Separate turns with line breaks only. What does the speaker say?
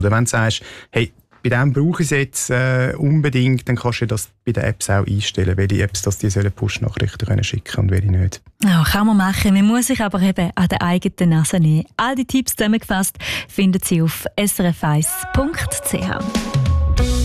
Oder wenn du sagst, hey, bei dem brauche ich es jetzt unbedingt, dann kannst du das bei den Apps auch einstellen, welche Apps die sollen Push-Nachrichten schicken können und welche nicht.
Ja, kann man machen. Man muss sich aber eben an der eigenen Nase nehmen. All die Tipps zusammengefasst finden Sie auf srf1.ch.